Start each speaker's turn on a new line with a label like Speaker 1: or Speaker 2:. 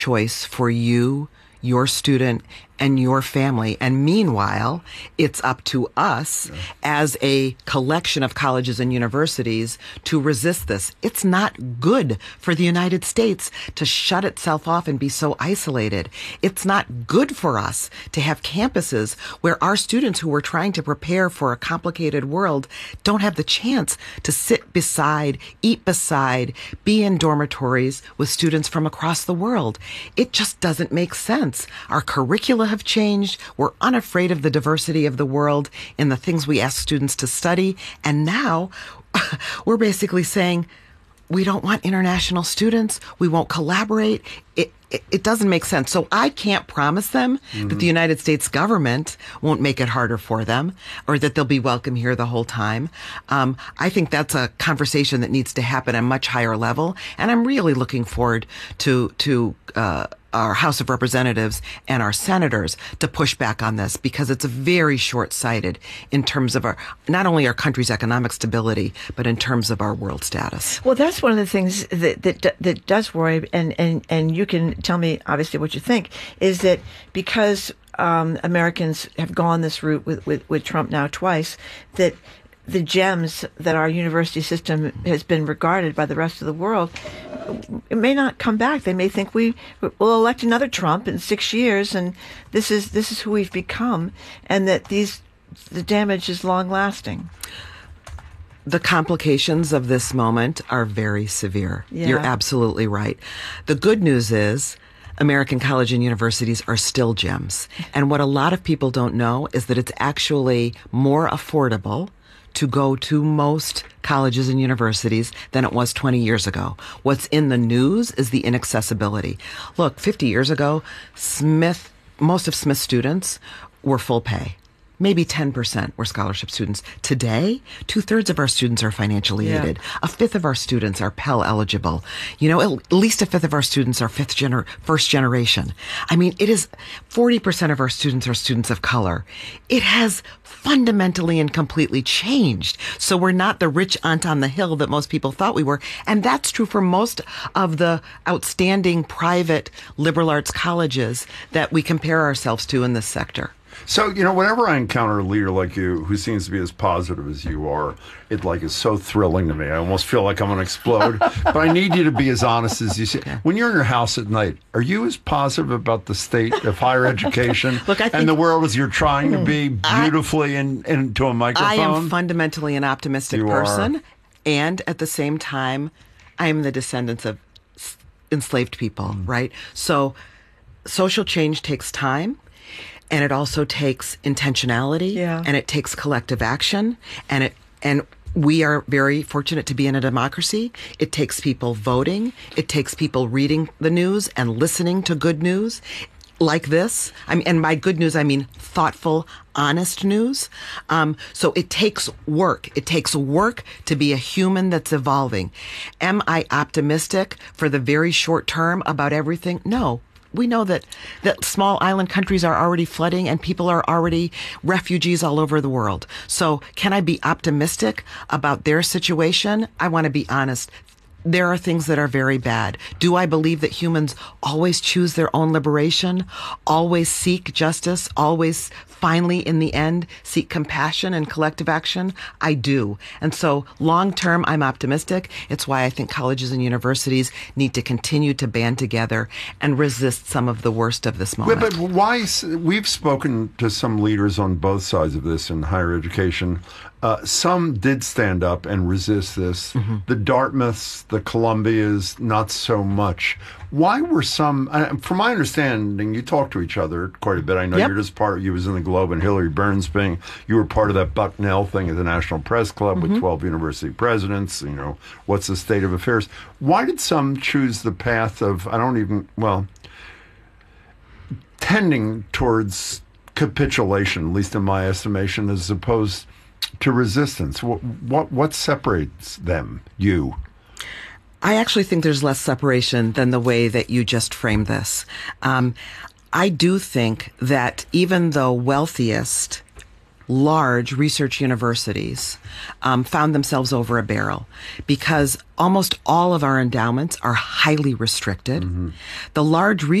Speaker 1: choice for you, your student, and your family. And meanwhile, it's up to us as a collection of colleges and universities to resist this. It's not good for the United States to shut itself off and be so isolated. It's not good for us to have campuses where our students who are trying to prepare for a complicated world don't have the chance to sit beside, eat beside, be in dormitories with students from across the world. It just doesn't make sense. Our curricula have changed. We're unafraid of the diversity of the world in the things we ask students to study. And now we're basically saying we don't want international students. We won't collaborate. It doesn't make sense. So I can't promise them that the United States government won't make it harder for them or that they'll be welcome here the whole time. I think that's a conversation that needs to happen at a much higher level. And I'm really looking forward to our House of Representatives and our senators to push back on this, because it's very short-sighted in terms of not only our country's economic stability, but in terms of our world status.
Speaker 2: Well, that's one of the things that does worry, and you can tell me obviously what you think, is that because Americans have gone this route with Trump now twice, that the gems that our university system has been regarded by the rest of the world, it may not come back. They may think we'll elect another Trump in 6 years, and this is who we've become, and that the damage is long lasting.
Speaker 1: The complications of this moment are very severe.
Speaker 2: Yeah.
Speaker 1: You're absolutely right. The good news is American college and universities are still gems. And what a lot of people don't know is that it's actually more affordable to go to most colleges and universities than it was 20 years ago. What's in the news is the inaccessibility. Look, 50 years ago, most of Smith students were full pay. Maybe 10% were scholarship students. Today, 2/3 of our students are financially aided. A fifth of our students are Pell eligible. At least a fifth of our students are first generation. I mean, it is 40% of our students are students of color. It has fundamentally and completely changed. So we're not the rich aunt on the hill that most people thought we were. And that's true for most of the outstanding private liberal arts colleges that we compare ourselves to in this sector.
Speaker 3: So, whenever I encounter a leader like you who seems to be as positive as you are, it is so thrilling to me. I almost feel like I'm going to explode. But I need you to be as honest as you say. When you're in your house at night, are you as positive about the state of higher education and the world as you're trying to be beautifully into a microphone?
Speaker 1: I am fundamentally an optimistic person. And at the same time, I am the descendants of enslaved people, right? So social change takes time. And it also takes intentionality, and it takes collective action, and we are very fortunate to be in a democracy. It takes people voting. It takes people reading the news and listening to good news like this. And by good news, I mean thoughtful, honest news. So it takes work. It takes work to be a human that's evolving. Am I optimistic for the very short term about everything? No. We know that small island countries are already flooding and people are already refugees all over the world. So can I be optimistic about their situation? I want to be honest. There are things that are very bad. Do I believe that humans always choose their own liberation, always seek justice, always finally, in the end, seek compassion and collective action? I do. And so long term, I'm optimistic. It's why I think colleges and universities need to continue to band together and resist some of the worst of this moment.
Speaker 3: But why? We've spoken to some leaders on both sides of this in higher education. Some did stand up and resist this. Mm-hmm. The Dartmouths, the Columbias, not so much. Why were some, from my understanding, you talk to each other quite a bit. I know you're just you was in the Globe and Hillary Burns thing. You were part of that Bucknell thing at the National Press Club with 12 university presidents. What's the state of affairs? Why did some choose the path of, tending towards capitulation, at least in my estimation, as opposed to resistance? What separates them, you?
Speaker 1: I actually think there's less separation than the way that you just framed this. I do think that even the wealthiest large research universities found themselves over a barrel because almost all of our endowments are highly restricted. The large